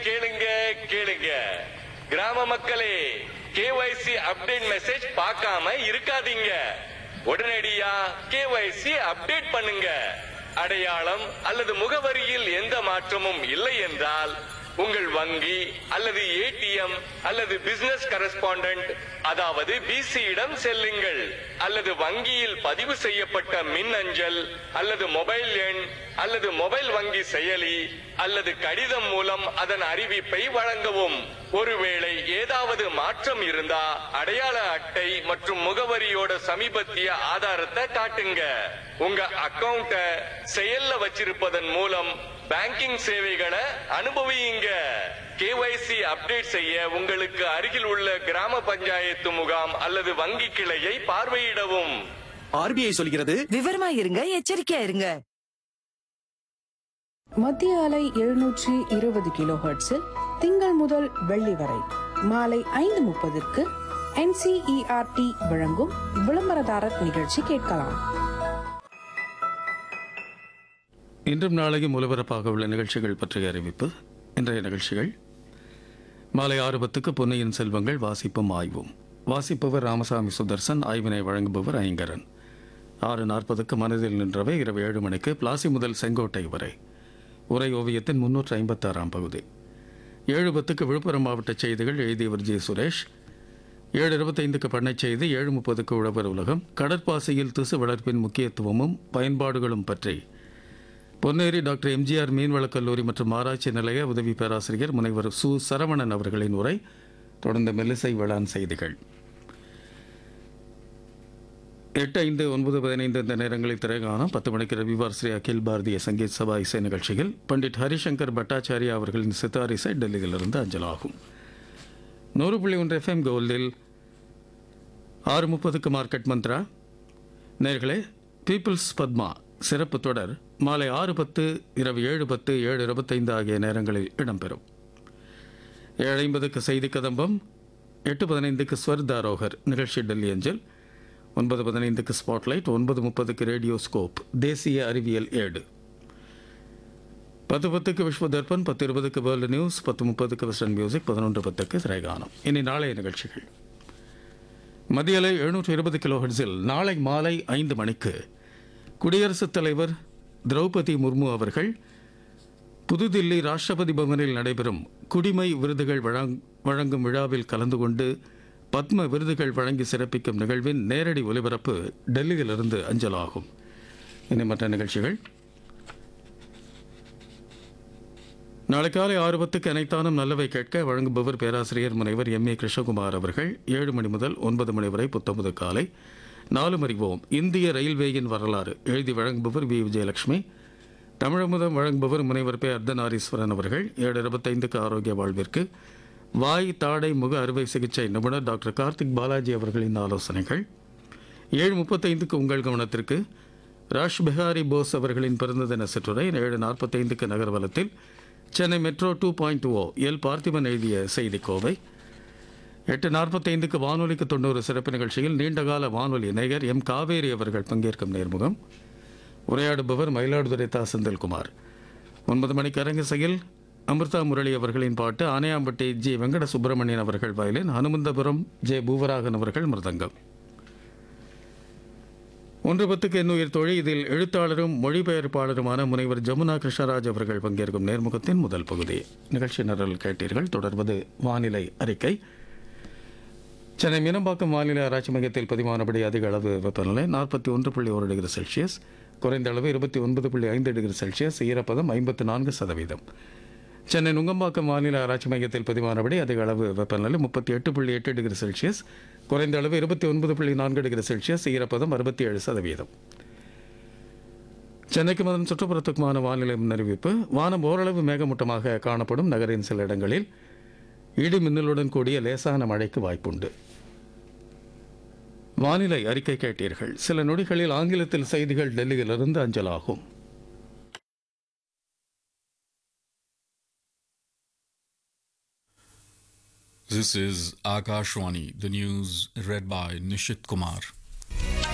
கேளுங்க கேளுங்க கிராம மக்களே, கேஒய்சி அப்டேட் மெசேஜ் பார்க்காம இருக்காதீங்க. உடனடியா கேஒய்சி அப்டேட் பண்ணுங்க. அடையாளம் அல்லது முகவரியில் எந்த மாற்றமும் இல்லை என்றால் உங்கள் வங்கி அல்லது ஏடிஎம் அல்லது பிசினஸ் கரஸ்பாண்டன்ட் அதாவது பிசியிடம் செல்லுங்கள். அல்லது வங்கியில் பதிவு செய்யப்பட்ட மின் அஞ்சல் அல்லது மொபைல் எண் அல்லது மொபைல் வங்கி செயலி அல்லது கடிதம் மூலம் அதன் அறிவிப்பை வழங்கவும். ஒருவேளை ஏதாவது மாற்றம் இருந்தா அடையாள அட்டை மற்றும் முகவரியோட சமீபத்திய ஆதாரத்தை காட்டுங்க. உங்க அக்கவுண்ட செயல்ல வச்சிருப்பதன் மூலம் பேங்கிங் சேவைகளை அனுபவியுங்க. கேஒய்சி அப்டேட் செய்ய உங்களுக்கு அருகில் உள்ள கிராம பஞ்சாயத்து முகாம் அல்லது வங்கி கிளையை பார்வையிடவும். ஆர்பிஐ சொல்கிறது, விவரமா இருங்க, எச்சரிக்கையா இருங்க. மத்திய அலை 720 கிலோ ஹெர்ட்ஸில் திங்கள் முதல் வெள்ளி வரை மாலை 5:30 NCERT வழங்கும் விளம்பரதாரர் நிகழ்ச்சி கேட்கலாம். இன்றும் நாளையும் ஒலிபரப்பாக உள்ள நிகழ்ச்சிகள் பற்றிய அறிவிப்பு. இன்றைய நிகழ்ச்சிகள்: மாலை 6:10 பொன்னியின் செல்வங்கள் வாசிப்பும் ஆய்வும். வாசிப்பவர் ராமசாமி சுதர்சன், ஆய்வினை வழங்குபவர் ஐங்கரன். 6:40 மனதில் நின்றவை. இரவு 7 மணிக்கு பிளாசி முதல் செங்கோட்டை வரை உரை ஓவியத்தின் 356ஆம் பகுதி. 7:10 விழுப்புரம் மாவட்ட செய்திகள், எழுதியவர் ஜி சுரேஷ். 7:25 பண்ணைச் செய்தி. 7:30 உழவர் உலகம். கடற்பாசியில் திசு வளர்ப்பின் முக்கியத்துவமும் பயன்பாடுகளும் பற்றி பொன்னேரி டாக்டர் எம்ஜிஆர் மீன்வளக் கல்லூரி மற்றும் ஆராய்ச்சி நிலைய உதவி பேராசிரியர் முனைவர் சு சரவணன் அவர்களின் உரை. தொடர்ந்த மெல்லிசை வேளாண் செய்திகள். 8:05, 9:15 இந்த நேரங்களில் திரைகாணம். 10 மணிக்கு ரவிவார் ஸ்ரீ அகில் பாரதிய சங்கீத் சபா இசை நிகழ்ச்சியில் பண்டிட் ஹரிசங்கர் பட்டாச்சாரியா அவர்களின் சித்தார் இசை டெல்லியிலிருந்து அஞ்சலாகும். 100.1 FM கோல்டில் 6:30 மார்க்கெட் மந்த்ரா. நேர்களே, பீப்புள்ஸ் பத்மா சிறப்பு தொடர் மாலை 6:10, இரவு 7:10, 7:25 ஆகிய நேரங்களில் இடம்பெறும். 7:50 செய்தி கதம்பம். 8:15 ஸ்வர்தாரோகர் நிகழ்ச்சி டெல்லி அஞ்சல். 9:15 ஸ்பாட்லைட். 9:30 ரேடியோ ஸ்கோப் தேசிய அறிவியல் ஏடு. 10:10 விஸ்வ Darpan. 10:20 world news. 10:30 western music. 11:10 திரைகானம். இனி நாளைய நிகழ்ச்சிகள். மத்திய அலை 720 கிலோ ஹெர்ட்ஸில் நாளை மாலை 5 மணிக்கு குடியரசுத் தலைவர் திரௌபதி முர்மு அவர்கள் புதுதில்லி ராஷ்டிரபதி பவனில் நடைபெறும் குடிமை விருதுகள் வழங்கும் விழாவில் கலந்து கொண்டு பத்ம விருதுகள் வழங்கி சிறப்பிக்கும் நிகழ்வின் நேரடி ஒலிபரப்பு டெல்லியிலிருந்து அஞ்சலாகும். இனி மற்ற நிகழ்ச்சிகள். நாளை காலை 6:10 அனைத்தானும் நல்லவை கேட்க வழங்குபவர் பேராசிரியர் முனைவர் MA கிருஷ்ணகுமார் அவர்கள். 7 மணி முதல் 9 மணி வரை புத்தம்பது காலை. 4 அறிவோம் இந்திய ரயில்வேயின் வரலாறு. எழுதி வழங்குபவர் வி விஜயலட்சுமி. தமிழமுதம் வழங்குபவர் முனைவர் பே அர்த்தநாரீஸ்வரன் அவர்கள். 7:25 ஆரோக்கிய வாழ்விற்கு வாய் தாடை முக அறுவை சிகிச்சை நிபுணர் டாக்டர் கார்த்திக் பாலாஜி அவர்களின் ஆலோசனைகள். 7:35 உங்கள் கவனத்திற்கு ராஷ் பிஹாரி போஸ் அவர்களின் பிறந்த தின சிற்றுரை. 7:45 நகர்வலத்தில் சென்னை மெட்ரோ 2.0 எல் பார்த்திபன் எழுதிய செய்திக்கோவை. 8:45 வானொலிக்கு 90 சிறப்பு நிகழ்ச்சியில் நீண்டகால வானொலி நேயர் எம் காவேரி அவர்கள் பங்கேற்கும் நேர்முகம். உரையாடுபவர் மயிலாடுதுறை தா செந்தில்குமார். 9 மணிக்கு அரங்கிசையில் அமிர்தா முரளி அவர்களின் பாட்டு. ஆனையாம்பட்டி ஜி வெங்கட சுப்பிரமணியன் அவர்கள் வயலின். ஹனுமந்தபுரம் ஜே பூவராகன் அவர்கள் மிருதங்கம். 1:10 என்னுயிர் தோழி. இதில் எழுத்தாளரும் மொழிபெயர்ப்பாளருமான முனைவர் ஜமுனா கிருஷ்ணராஜ் அவர்கள் பங்கேற்கும் நேர்முகத்தின் முதல் பகுதி. நிகழ்ச்சி நிரல் கேட்டீர்கள். தொடர்வது வானிலை அறிக்கை. சென்னை மீனம்பாக்கம் வானிலை ஆராய்ச்சி மையத்தில் பதிவானபடி அதிக அளவு வெப்பநிலை 41.1 டிகிரி செல்சியஸ், குறைந்த அளவு 29.5 டிகிரி செல்சியஸ், ஈரப்பதம் 54%. சென்னை நுங்கம்பாக்கம் வானிலை ஆராய்ச்சி மையத்தில் பதிவானபடி அதிக அளவு வெப்பநிலை 38.8 டிகிரி செல்சியஸ், குறைந்த அளவு 29.4 டிகிரி செல்சியஸ், ஈரப்பதம் 67%. சென்னைக்கு அதன் சுற்றுப்புறத்துக்குமான வானிலை முன்னறிவிப்பு. வானம் ஓரளவு மேகமூட்டமாக காணப்படும். நகரின் சில இடங்களில் இடி மின்னலுடன் கூடிய லேசான மழைக்கு வாய்ப்புண்டு. வானிலை அறிக்கை கேட்டீர்கள். சில நொடிகளில் ஆங்கிலத்தில் செய்திகள் டெல்லியிலிருந்து அஞ்சலாகும். This is Akashwani, the news read by Nishit Kumar.